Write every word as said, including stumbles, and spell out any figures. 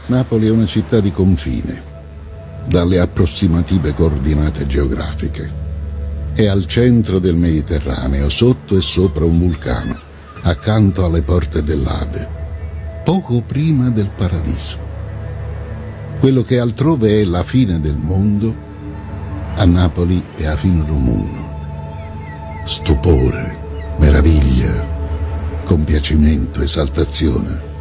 Napoli è una città di confine, dalle approssimative coordinate geografiche. È al centro del Mediterraneo, sotto e sopra un vulcano, accanto alle porte dell'Ade, poco prima del paradiso. Quello che altrove è la fine del mondo, a Napoli è la fine del mondo. Stupore, meraviglia, compiacimento, esaltazione.